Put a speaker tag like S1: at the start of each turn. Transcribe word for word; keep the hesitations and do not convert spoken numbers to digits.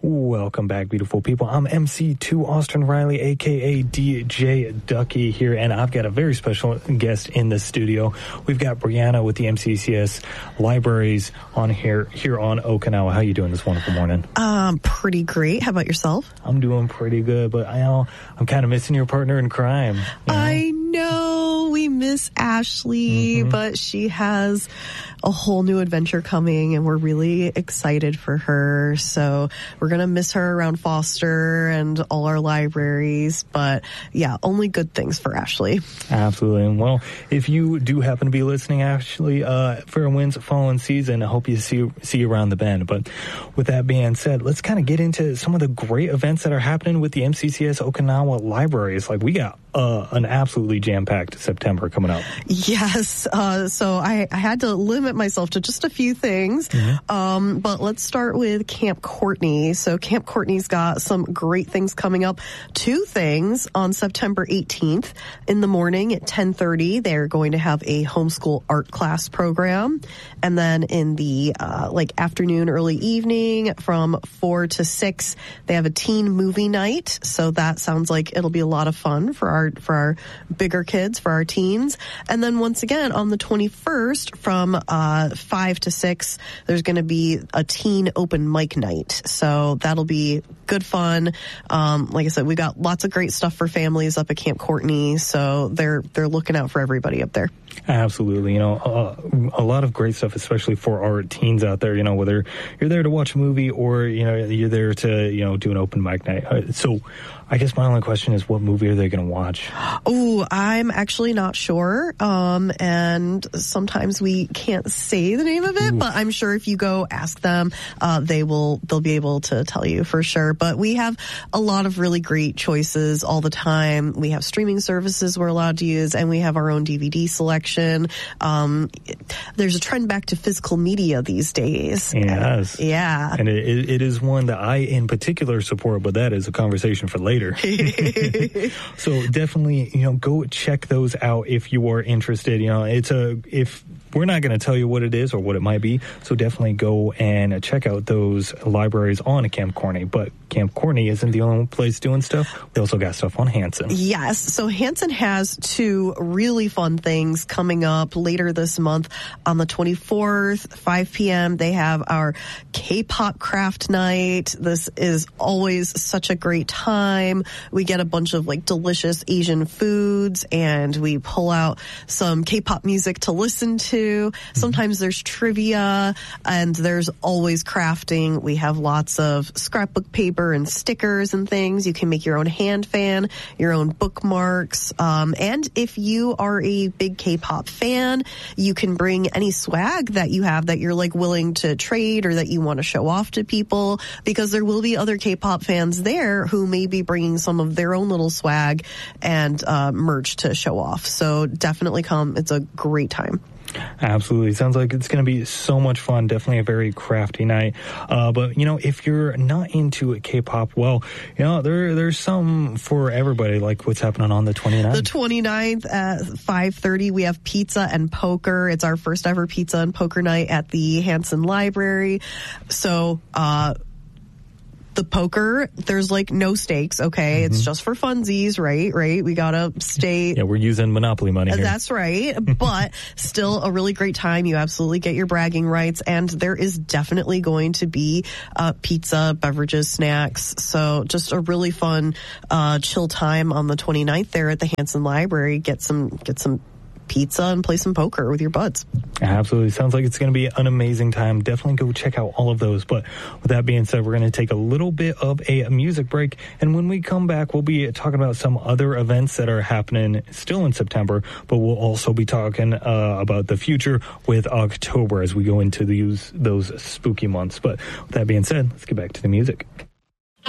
S1: Welcome back, beautiful people. I'm M C two Austin Riley, a k a. D J Ducky here, and I've got a very special guest in the studio. We've got Brianna with the M C C S Libraries on here here on Okinawa. How you doing this wonderful morning?
S2: Um, pretty great. How about yourself?
S1: I'm doing pretty good, but I know I'm kind of missing your partner in crime. You know?
S2: I know we miss Ashley, mm-hmm. but she has a whole new adventure coming, and we're really excited for her. So we're going to miss her around Foster and all our libraries. But yeah, only good things for Ashley.
S1: Absolutely. And well, if you do happen to be listening, Ashley, uh, Fair Winds Fallen Season, I hope you see, see you around the bend. But with that being said, let's kind of get into some of the great events that are happening with the M C C S Okinawa Libraries. Like, we got uh, an absolutely jam-packed September coming up.
S2: Yes. Uh, so I, I had to limit myself to just a few things. Mm-hmm. Um, but let's start with Camp Courtney. So Camp Courtney's got some great things coming up. Two things on September eighteenth in the morning at ten thirty. They're going to have a homeschool art class program. And then in the uh, like afternoon, early evening from four to six, they have a teen movie night. So that sounds like it'll be a lot of fun for our for our bigger kids, for our teens. And then once again on the twenty-first from uh, five to six, there's going to be a teen open mic night. So that'll be good fun. Um, like I said, we got lots of great stuff for families up at Camp Courtney. So they're they're looking out for everybody up there.
S1: Absolutely. You know, uh, a lot of great stuff, especially for our teens out there, you know, whether you're there to watch a movie or, you know, you're there to, you know, do an open mic night. Uh, so I guess my only question is, what movie are they going to watch?
S2: Oh, I'm actually not sure. Um, and sometimes we can't say the name of it, Ooh. But I'm sure if you go ask them, uh, they will, they'll be able to tell you for sure. But we have a lot of really great choices all the time. We have streaming services we're allowed to use, and we have our own D V D selection. Um, there's a trend back to physical media these days.
S1: Yes.
S2: And, yeah.
S1: And it, it is one that I in particular support, but that is a conversation for later. So definitely, you know, go check those out if you are interested. You know, it's a, if we're not going to tell you what it is or what it might be, so definitely go and check out those libraries on Camp Courtney. But Camp Courtney isn't the only place doing stuff. We also got stuff on Hanson.
S2: Yes. So Hanson has two really fun things coming up later this month. On the twenty-fourth, five p.m., they have our K-pop craft night. This is always such a great time. We get a bunch of like delicious Asian foods, and we pull out some K-pop music to listen to. Sometimes there's trivia, and there's always crafting. We have lots of scrapbook paper and stickers and things. You can make your own hand fan, your own bookmarks. Um, and if you are a big K-pop fan, you can bring any swag that you have that you're like willing to trade or that you want to show off to people, because there will be other K-pop fans there who may be bringing some of their own little swag and uh, merch to show off. So definitely come. It's a great time.
S1: Absolutely. Sounds like it's going to be so much fun. Definitely a very crafty night. Uh, but, you know, if you're not into K-pop, well, you know, there there's some for everybody, like what's happening on the twenty-ninth.
S2: The twenty-ninth at five thirty, we have pizza and poker. It's our first ever pizza and poker night at the Hanson Library. So, uh, the poker, there's like no stakes, okay? Mm-hmm. It's just for funsies, right? Right? We gotta stay.
S1: Yeah, we're using Monopoly money here.
S2: That's right. But still a really great time. You absolutely get your bragging rights. And there is definitely going to be uh, pizza, beverages, snacks. So just a really fun, uh, chill time on the twenty-ninth there at the Hanson Library. Get some, get some pizza and play some poker with your buds.
S1: Absolutely. Sounds like it's going to be an amazing time. Definitely go check out all of those. But with that being said, we're going to take a little bit of a music break. And when we come back, we'll be talking about some other events that are happening still in September, but we'll also be talking uh, about the future with October as we go into these, those spooky months. But with that being said, let's get back to the music.